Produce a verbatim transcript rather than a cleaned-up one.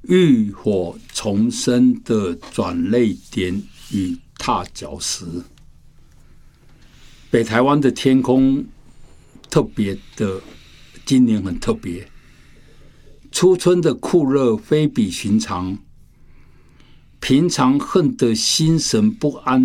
浴火重生的转捩点与踏脚石。北台湾的天空特别的，今年很特别，初春的酷热非比寻常，平常恨得心神不安